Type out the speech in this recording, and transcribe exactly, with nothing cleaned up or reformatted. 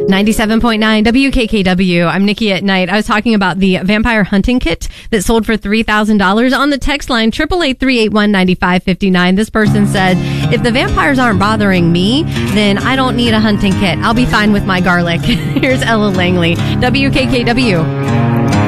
ninety-seven point nine W K K W. I'm Nikki at Night. I was talking about the vampire hunting kit that sold for three thousand dollars on the text line, eight eight eight, three eight one, nine five five nine. This person said, if the vampires aren't bothering me, then I don't need a hunting kit. I'll be fine with my garlic. Here's Ella Langley, W K K W.